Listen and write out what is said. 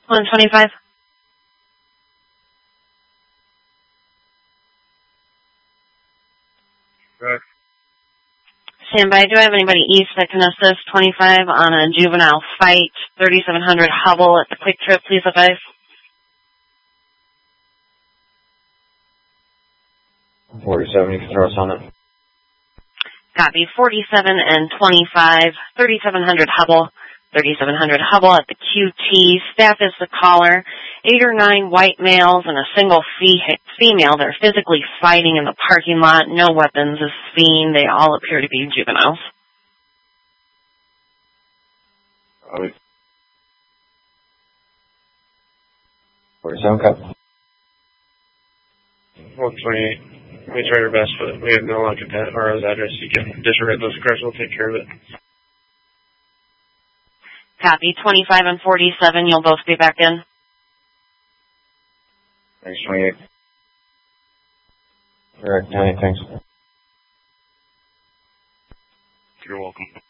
125. Correct. Stand by. Do I have anybody east that can assist 25 on a juvenile fight, 3700 Hubble at the Quick Trip, please advise? 47, you can throw us on it. Copy. 47 and 25, 3700 Hubble. 3700 Hubble at the QT. Staff is the caller. 8 or 9 white males and a single female. They're physically fighting in the parking lot. No weapons is seen. They all appear to be juveniles. 47, cut. 128. We tried our best, but we have no luck at that RO's address. You can disregard those cars. We'll take care of it. Copy. 25 and 47. You'll both be back in. Thanks, 28. Correct, 28, thanks. You're welcome.